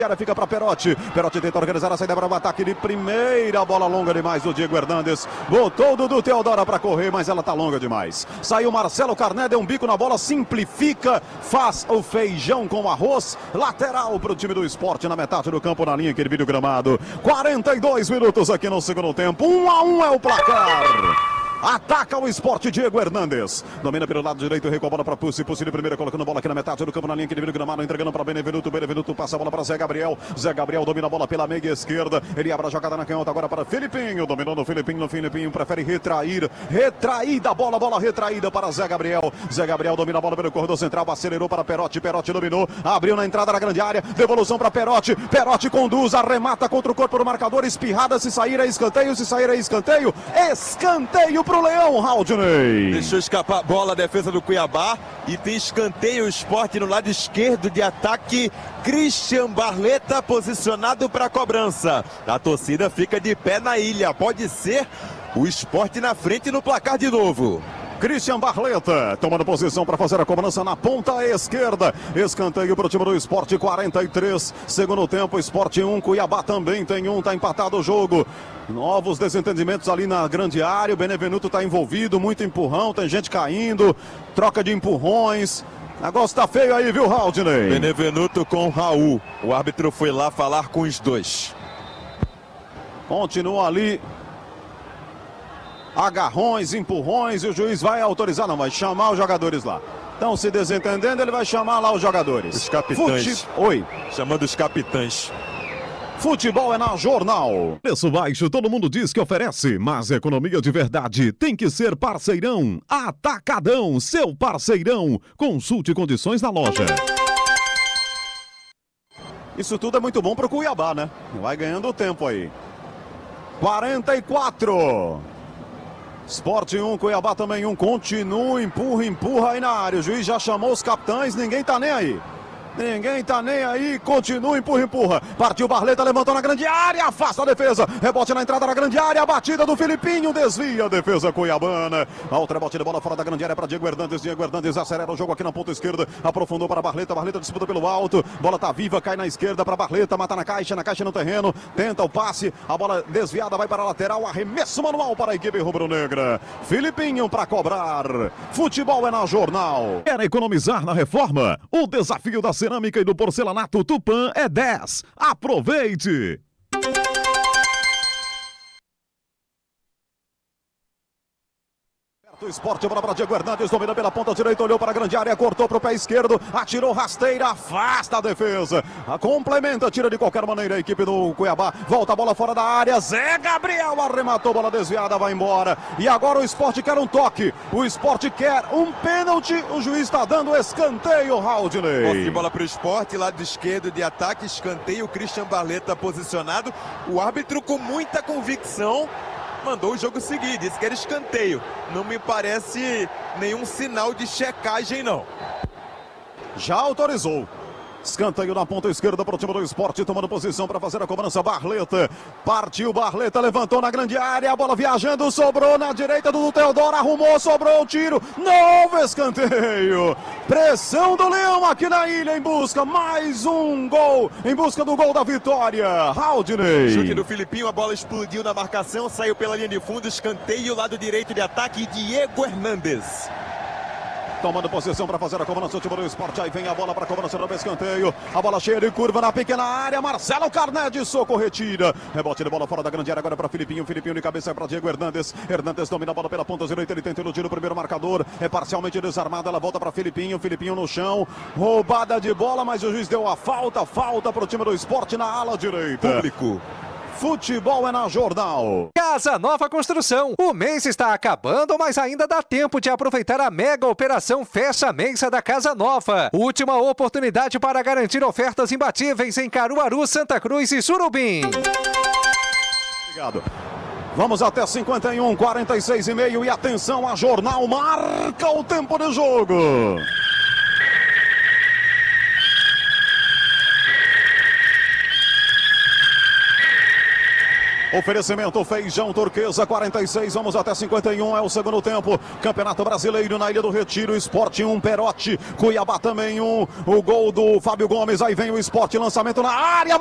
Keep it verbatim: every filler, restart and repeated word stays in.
Fica para Perotti, Perotti tenta organizar a saída para o ataque de primeira, bola longa demais do Diego Hernandes, botou o Dudu Teodora para correr, mas ela tá longa demais, saiu Marcelo Carné, deu um bico na bola, simplifica, faz o feijão com arroz, lateral para o time do Sport na metade do campo, na linha, aquele vídeo gramado, quarenta e dois minutos aqui no segundo tempo, um a um é o placar. Ataca o Sport, Diego Hernandes. Domina pelo lado direito, recua a bola para Pussi. Pussi de primeira, colocando a bola aqui na metade do campo, na linha que divide o gramado, entregando para Benevenuto. Benevenuto passa a bola para Zé Gabriel. Zé Gabriel domina a bola pela meia esquerda. Ele abre a jogada na canhota agora para Filipinho. Dominou no Filipinho, no Filipinho prefere retrair. Retraída a bola, bola retraída para Zé Gabriel. Zé Gabriel domina a bola pelo corredor central, acelerou para Perotti. Perotti dominou, abriu na entrada da grande área. Devolução para Perotti. Perotti conduz, arremata contra o corpo do marcador. Espirrada, se sair é escanteio, se sair é escanteio. Escanteio para o Leão, Raul. Deixou escapar a bola, a defesa do Cuiabá, e tem escanteio o Sport no lado esquerdo de ataque. Christian Barleta posicionado para a cobrança. A torcida fica de pé na ilha, pode ser o Sport na frente no placar de novo. Christian Barleta tomando posição para fazer a cobrança na ponta esquerda. Escanteio para o time do Sport, quarenta e três. Segundo tempo, Sport um, Cuiabá também tem um, tá empatado o jogo. Novos desentendimentos ali na grande área. O Benevenuto tá envolvido, muito empurrão, tem gente caindo, troca de empurrões. O negócio tá feio aí, viu, Haldney? Benevenuto com Raul. O árbitro foi lá falar com os dois. Continua ali. Agarrões, empurrões, e o juiz vai autorizar, não, vai chamar os jogadores lá. Então, se desentendendo, ele vai chamar lá os jogadores. Os capitães. Fute... Oi. Chamando os capitães. Futebol é na Jornal. Preço baixo, todo mundo diz que oferece, mas economia de verdade tem que ser Parceirão. Atacadão, seu parceirão. Consulte condições na loja. Isso tudo é muito bom pro Cuiabá, né? Vai ganhando tempo aí. quarenta e quatro. Sport um, Cuiabá também um. Continua, empurra, empurra aí na área. O juiz já chamou os capitães, ninguém tá nem aí. Ninguém tá nem aí, continua, empurra, empurra. Partiu Barleta, levantou na grande área, afasta a defesa. Rebote na entrada da grande área, a batida do Filipinho, desvia a defesa cuiabana. Outra rebote de bola fora da grande área para Diego Hernandes. Diego Hernandes acelera o jogo aqui na ponta esquerda, aprofundou para Barleta. Barleta disputa pelo alto, bola tá viva, cai na esquerda para Barleta, mata na caixa, na caixa no terreno. Tenta o passe, a bola desviada, vai para a lateral, arremesso manual para a equipe rubro-negra. Filipinho para cobrar. Futebol é na Jornal. Quer economizar na reforma? O desafio da cerâmica e do porcelanato Tupã é dez. Aproveite! O Sport, bola para Diego Hernandes, domina pela ponta direita, olhou para a grande área, cortou para o pé esquerdo, atirou rasteira, afasta a defesa, a complementa, tira de qualquer maneira a equipe do Cuiabá, volta a bola fora da área, Zé Gabriel arrematou, bola desviada, vai embora, e agora o Sport quer um toque, o Sport quer um pênalti, o juiz está dando escanteio, Haldney. Posse de bola para o Sport, lado esquerdo de ataque, escanteio, Christian Barleta posicionado, o árbitro com muita convicção mandou o jogo seguir, disse que era escanteio. Não me parece nenhum sinal de checagem, não. Já autorizou. Escanteio na ponta esquerda para o time do Sport, tomando posição para fazer a cobrança. Barleta, partiu Barleta, levantou na grande área, a bola viajando, sobrou na direita do Teodoro, arrumou, sobrou o tiro, novo escanteio. Pressão do Leão aqui na ilha em busca, mais um gol, em busca do gol da vitória. Haldney. Chute do Filipinho, a bola explodiu na marcação, saiu pela linha de fundo, escanteio, lado direito de ataque, Diego Hernandes. Tomando posição para fazer a cobrança, o time do Sport, aí vem a bola para a cobrança do escanteio, a bola cheia de curva na pequena área, Marcelo Carné de soco, retira, rebote de bola fora da grande área, agora para Filipinho, Filipinho de cabeça para Diego Hernandes, Hernandes domina a bola pela ponta direita, ele tenta iludir o primeiro marcador, é parcialmente desarmado, ela volta para Filipinho, Filipinho no chão, roubada de bola, mas o juiz deu a falta, falta para o time do Sport na ala direita. Público. Futebol é na Jornal. Casa Nova Construção. O mês está acabando, mas ainda dá tempo de aproveitar a mega operação Fecha Mês da Casa Nova. Última oportunidade para garantir ofertas imbatíveis em Caruaru, Santa Cruz e Surubim. Obrigado. Vamos até cinquenta e um, quarenta e seis e meio e atenção, a Jornal marca o tempo de jogo. Oferecimento Feijão Turquesa, quarenta e seis, vamos até cinquenta e um, é o segundo tempo. Campeonato Brasileiro na Ilha do Retiro, Sport um, Perotti, Cuiabá também um. O gol do Fábio Gomes, aí vem o Sport, lançamento na área.